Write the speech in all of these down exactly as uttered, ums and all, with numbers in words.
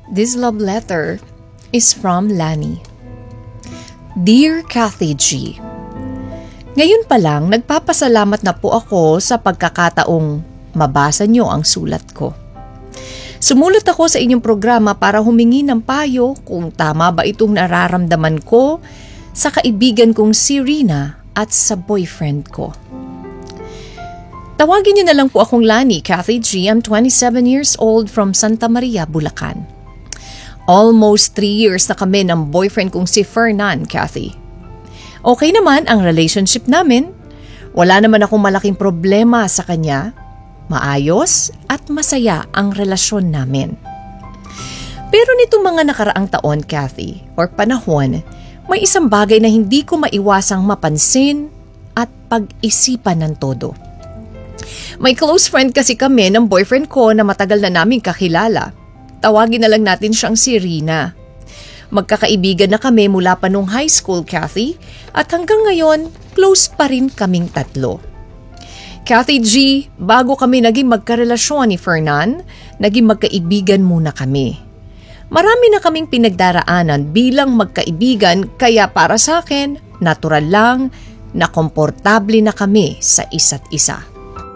This love letter is from Lani. Dear Kathy G, ngayon pa lang nagpapasalamat na po ako sa pagkakataong mabasa niyo ang sulat ko. Sumulat ako sa inyong programa para humingi ng payo kung tama ba itong nararamdaman ko sa kaibigan kong si Rina at sa boyfriend ko. Tawagin niyo na lang po akong Lani, Kathy G. I'm twenty-seven years old from Santa Maria, Bulacan. Almost three years na kami ng boyfriend kong si Fernan, Kathy. Okay naman ang relationship namin. Wala naman akong malaking problema sa kanya. Maayos at masaya ang relasyon namin. Pero nitong mga nakaraang taon, Kathy, or panahon, may isang bagay na hindi ko maiwasang mapansin at pag-isipan ng todo. May close friend kasi kami ng boyfriend ko na matagal na naming kakilala. Tawagin na lang natin siyang si Rina. Magkakaibigan na kami mula pa nung high school, Kathy, at hanggang ngayon, close pa rin kaming tatlo. Kathy G, bago kami naging magkarelasyon ni Fernan, naging magkaibigan muna kami. Marami na kaming pinagdaraanan bilang magkaibigan kaya para sa akin, natural lang na komportable na kami sa isa't isa.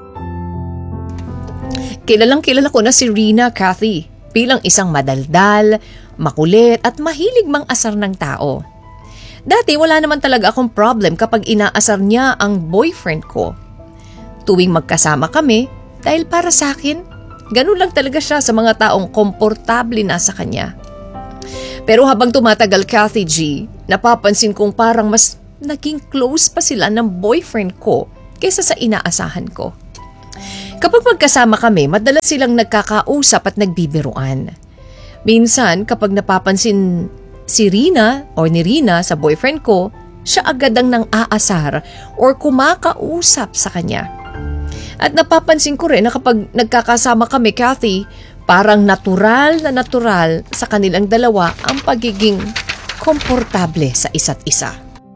Kilalang kilala ko na si Rina, Kathy, bilang isang madaldal, makulit at mahilig mang-asar ng tao. Dati wala naman talaga akong problem kapag inaasar niya ang boyfriend ko. Tuwing magkasama kami, dahil para sa akin, ganun lang talaga siya sa mga taong komportable na sa kanya. Pero habang tumatagal, Kathy G, napapansin kong parang mas naging close pa sila ng boyfriend ko kaysa sa inaasahan ko. Kapag magkasama kami, madalas silang nagkakausap at nagbibiruan. Minsan, kapag napapansin si Rina o ni Rina sa boyfriend ko, siya agad ang nang aasar or kumakausap sa kanya. At napapansin ko rin na kapag nagkakasama kami, Kathy, parang natural na natural sa kanilang dalawa ang pagiging komportable sa isa't isa.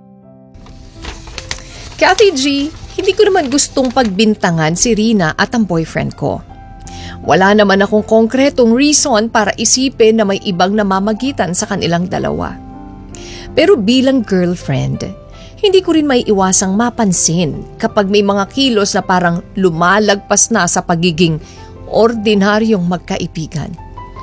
Kathy G, hindi ko naman gustong pagbintangan si Rina at ang boyfriend ko. Wala naman akong konkretong reason para isipin na may ibang namamagitan sa kanilang dalawa. Pero bilang girlfriend, hindi ko rin may iwasang mapansin kapag may mga kilos na parang lumalagpas na sa pagiging ordinaryong magkaibigan.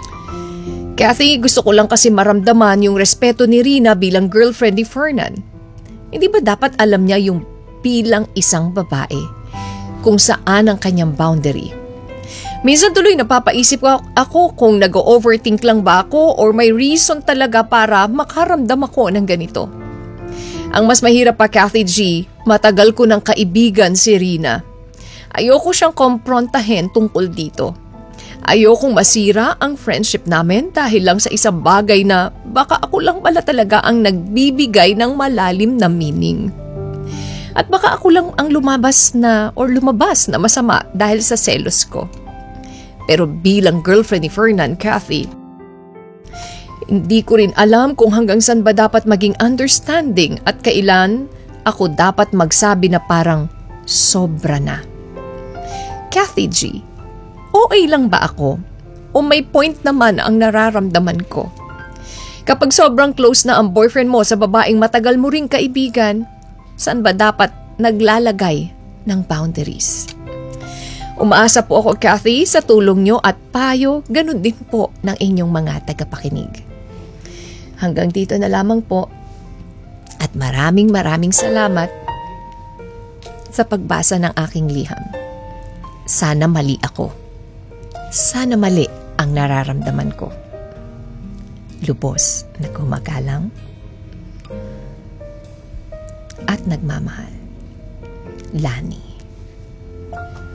Kathy, gusto ko lang kasi maramdaman yung respeto ni Rina bilang girlfriend ni Fernan. Hindi ba dapat alam niya yung bilang isang babae kung saan ang kanyang boundary? Minsan tuloy napapaisip ako kung nag-overthink lang ba ako or may reason talaga para makaramdam ako ng ganito. Ang mas mahirap pa, Kathy G, matagal ko ng kaibigan si Rina. Ayoko siyang komprontahin tungkol dito. Ayokong masira ang friendship namin dahil lang sa isang bagay na baka ako lang pala talaga ang nagbibigay ng malalim na meaning. At baka ako lang ang lumabas na or lumabas na masama dahil sa selos ko. Pero bilang girlfriend ni Fernan, Kathy, hindi ko rin alam kung hanggang saan ba dapat maging understanding at kailan ako dapat magsabi na parang sobra na. Kathy G, okay lang ba ako? O may point naman ang nararamdaman ko? Kapag sobrang close na ang boyfriend mo sa babaeng matagal mo ring kaibigan, saan ba dapat naglalagay ng boundaries? Umaasa po ako, Kathy, sa tulong nyo at payo, ganun din po ng inyong mga tagapakinig. Hanggang dito na lamang po at maraming maraming salamat sa pagbasa ng aking liham. Sana mali ako. Sana mali ang nararamdaman ko. Lubos na gumagalang at nagmamahal. Lani.